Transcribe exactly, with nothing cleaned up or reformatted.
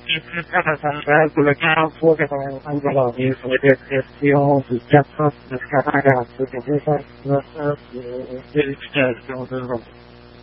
Et puis, ça centrale pour le quarante-trois quatre-vingt-cinq dollars sur les descriptions du quatre cent quatre-vingt-quatre, c'est ça, c'est vérification de